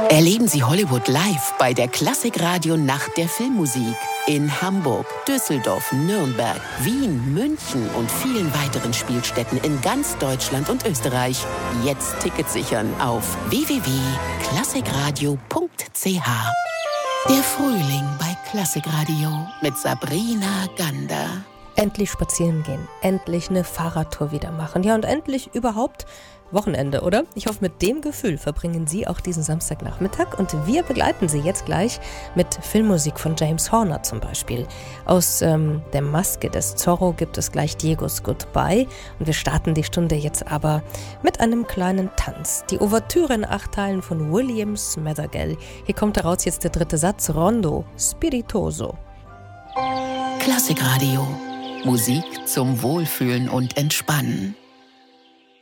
Erleben Sie Hollywood live bei der Klassikradio Nacht der Filmmusik in Hamburg, Düsseldorf, Nürnberg, Wien, München und vielen weiteren Spielstätten in ganz Deutschland und Österreich. Jetzt Tickets sichern auf www.klassikradio.ch. Der Frühling bei Klassikradio mit Sabrina Gander. Endlich spazieren gehen, endlich eine Fahrradtour wieder machen. Ja, und endlich überhaupt Wochenende, oder? Ich hoffe, mit dem Gefühl verbringen Sie auch diesen Samstagnachmittag. Und wir begleiten Sie jetzt gleich mit Filmmusik von James Horner zum Beispiel. Aus der Maske des Zorro gibt es gleich Diegos Goodbye. Und wir starten die Stunde jetzt aber mit einem kleinen Tanz. Die Ouvertüre in 8 Teilen von William Smeathagel. Hier kommt daraus jetzt der 3. Satz, Rondo Spiritoso. Klassikradio. Musik zum Wohlfühlen und Entspannen.